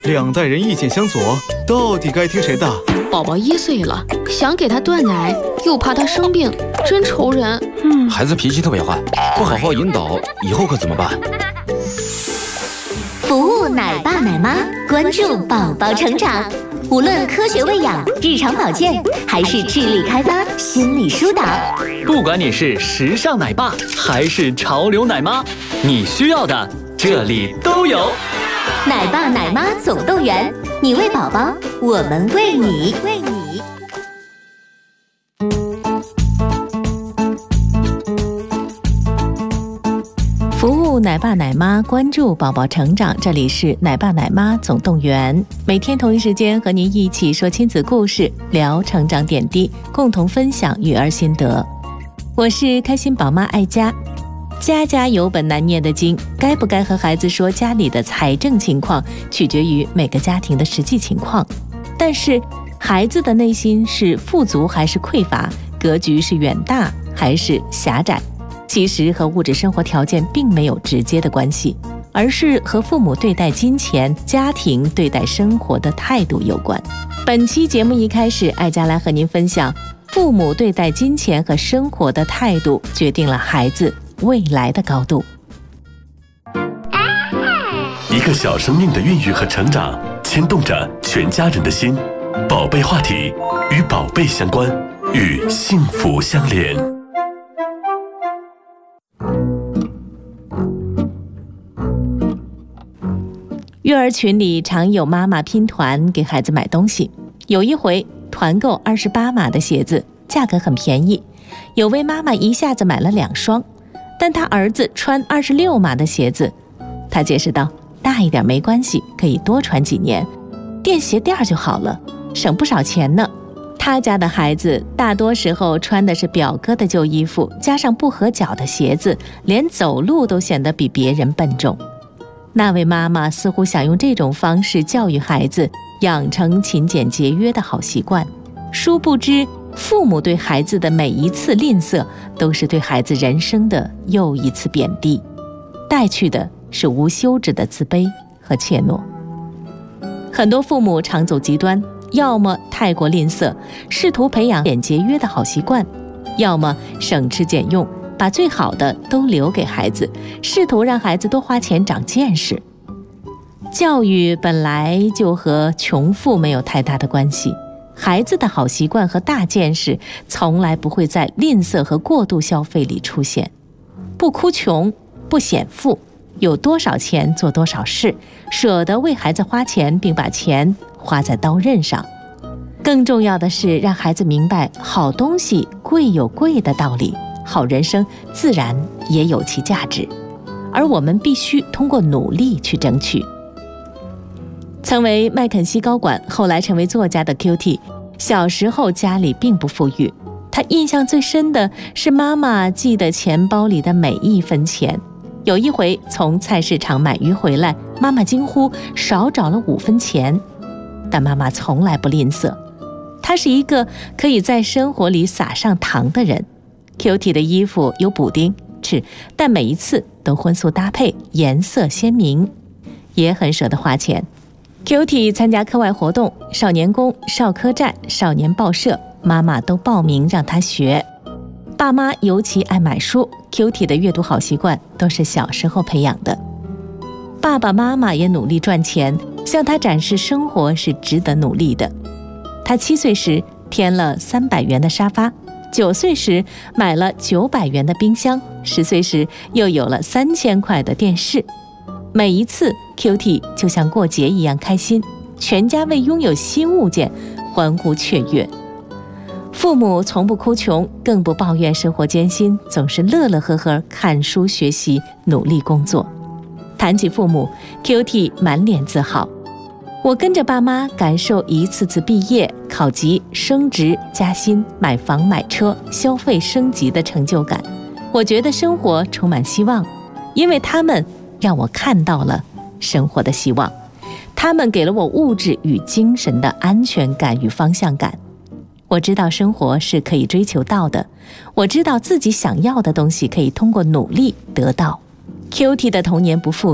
两代人意见相左，到底该听谁的？ 宝宝1岁了，想给他断奶，又怕他生病，真愁人。 孩子脾气特别坏，不好好引导，以后可怎么办？ 服务奶爸奶妈，关注宝宝成长。无论科学喂养、日常保健，还是智力开发、心理疏导， 不管你是时尚奶爸还是潮流奶妈，你需要的这里都有。 奶爸奶妈总动员，你喂宝宝，我们喂你。 服务奶爸奶妈，关注宝宝成长，这里是奶爸奶妈总动员。每天同一时间和您一起说亲子故事，聊成长点滴，共同分享育儿心得。我是开心宝妈爱家。家家有本难念的经，该不该和孩子说家里的财政情况，取决于每个家庭的实际情况。但是孩子的内心是富足还是匮乏，格局是远大还是狭窄，其实和物质生活条件并没有直接的关系，而是和父母对待金钱、家庭对待生活的态度有关。本期节目一开始，爱家来和您分享，父母对待金钱和生活的态度决定了孩子未来的高度。 一个小生命的孕育和成长，牵动着全家人的心。宝贝话题，与宝贝相关，与幸福相连。 育儿群里常有妈妈拼团给孩子买东西，有一回团购28码的鞋子，价格很便宜，有位妈妈一下子买了2双，但她儿子穿26码的鞋子，她解释道，大一点没关系，可以多穿几年，垫鞋垫就好了，省不少钱呢。他家的孩子大多时候穿的是表哥的旧衣服，加上不合脚的鞋子，连走路都显得比别人笨重。那位妈妈似乎想用这种方式教育孩子，养成勤俭节约的好习惯，殊不知父母对孩子的每一次吝啬，都是对孩子人生的又一次贬低，带去的是无休止的自卑和怯懦。很多父母常走极端，要么太过吝啬，试图培养俭节约的好习惯，要么省吃俭用，把最好的都留给孩子，试图让孩子多花钱长见识。教育本来就和穷富没有太大的关系，孩子的好习惯和大见识从来不会在吝啬和过度消费里出现。不哭穷，不显富，有多少钱做多少事，舍得为孩子花钱，并把钱花在刀刃上。更重要的是让孩子明白好东西贵有贵的道理，好人生自然也有其价值，而我们必须通过努力去争取。曾为麦肯锡高管，后来成为作家的 QT， 小时候家里并不富裕，他印象最深的是妈妈记得钱包里的每一分钱。有一回从菜市场买鱼回来，妈妈惊呼少找了5分钱，但妈妈从来不吝啬，她是一个可以在生活里撒上糖的人。QT 的衣服有补丁吃，但每一次都荤素搭配，颜色鲜明，也很舍得花钱。QT 参加课外活动，少年宫、少科站、少年报社，妈妈都报名让他学。爸妈尤其爱买书， QT 的阅读好习惯都是小时候培养的。爸爸妈妈也努力赚钱，向他展示生活是值得努力的。他7岁时添了300元的沙发，9岁时买了900元的冰箱，10岁时又有了3000块的电视。每一次 QT 就像过节一样开心，全家为拥有新物件欢呼雀跃。父母从不哭穷，更不抱怨生活艰辛，总是乐乐呵呵看书学习，努力工作。谈起父母， QT 满脸自豪，我跟着爸妈感受一次次毕业、考级、升职、加薪、买房买车、消费升级的成就感。我觉得生活充满希望，因为他们让我看到了生活的希望，他们给了我物质与精神的安全感与方向感。我知道生活是可以追求到的，我知道自己想要的东西可以通过努力得到。QT 的童年不富